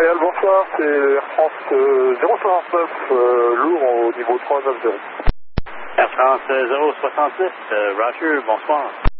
Montréal, bonsoir, c'est Air France 069, lourd au niveau 390. Air France 066, Roger, bonsoir.